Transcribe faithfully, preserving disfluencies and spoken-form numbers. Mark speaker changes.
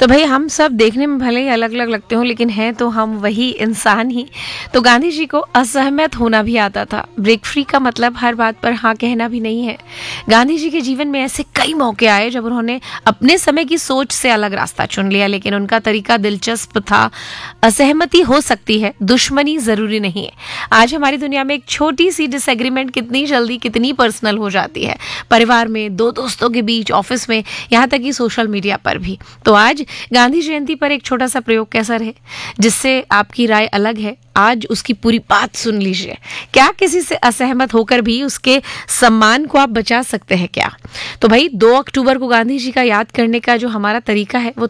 Speaker 1: तो भाई हम सब देखने में भले ही अलग अलग लगते हो, लेकिन हैं तो हम वही इंसान ही। तो गांधी जी को असहमत होना भी आता था। ब्रेक फ्री का मतलब हर बात पर हाँ कहना भी नहीं है। गांधी जी के जीवन में ऐसे कई मौके आए जब उन्होंने अपने समय की सोच से अलग रास्ता चुन लिया, लेकिन उनका तरीका दिलचस्प था। असहमति हो सकती है, दुश्मनी जरूरी नहीं है। आज हमारी दुनिया में एक छोटी सी डिसएग्रीमेंट कितनी जल्दी कितनी पर्सनल हो जाती है, परिवार में, दो दोस्तों के बीच, ऑफिस में, यहाँ तक कि सोशल मीडिया पर भी। तो आज गांधी जयंती पर एक छोटा सा प्रयोग कैसा रहे, जिससे आपकी राय अलग है, आज उसकी पूरी बात सुन लीजिए। क्या किसी से असहमत होकर भी उसके सम्मान को आप बचा सकते हैं क्या? तो भाई दो अक्टूबर को गांधी जी का याद करने का जो हमारा तरीका है वो